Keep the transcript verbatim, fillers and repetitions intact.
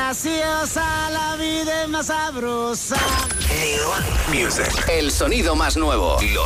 graciosa, la vida es más sabrosa. New Music. El sonido más nuevo. Los